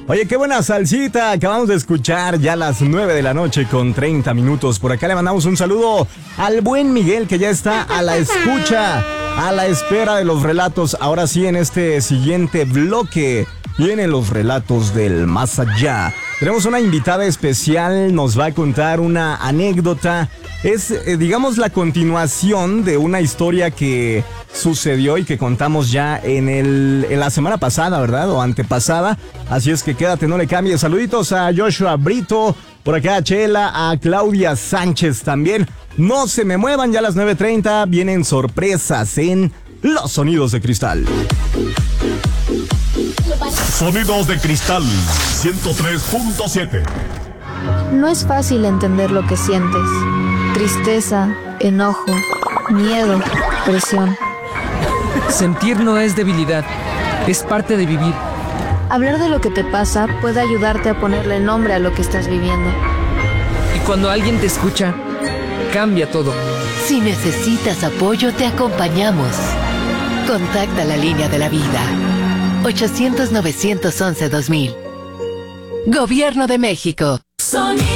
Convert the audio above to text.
Oye, qué buena salsita. Acabamos de escuchar ya a las 9 de la noche con 30 minutos. Por acá le mandamos un saludo al buen Miguel, que ya está a la escucha, a la espera de los relatos. Ahora sí, en este siguiente bloque vienen los relatos del más allá. Tenemos una invitada especial, nos va a contar una anécdota. Es, digamos, la continuación de una historia que sucedió y que contamos ya en la semana pasada, ¿verdad? O antepasada. Así es que quédate, no le cambies. Saluditos a Joshua Brito, por acá a Chela, a Claudia Sánchez también. No se me muevan, ya a las 9:30 vienen sorpresas en Los Sonidos de Cristal. Sonidos de Cristal 103.7. No es fácil entender lo que sientes. Tristeza, enojo, miedo, presión. Sentir no es debilidad, es parte de vivir. Hablar de lo que te pasa puede ayudarte a ponerle nombre a lo que estás viviendo. Y cuando alguien te escucha, cambia todo. Si necesitas apoyo, te acompañamos. Contacta la línea de la vida. 800-911-2000. Gobierno de México.